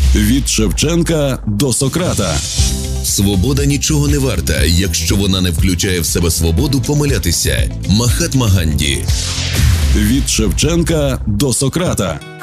Від Шевченка до Сократа. Свобода нічого не варта, якщо вона не включає в себе свободу помилятися. Махатма Ганді. Від Шевченка до Сократа.